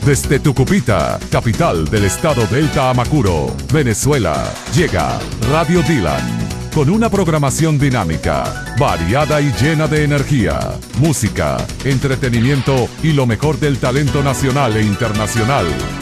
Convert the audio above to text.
Desde Tucupita, capital del estado Delta Amacuro, Venezuela, llega Radio Dylan. Con una programación dinámica, variada y llena de energía, música, entretenimiento y lo mejor del talento nacional e internacional.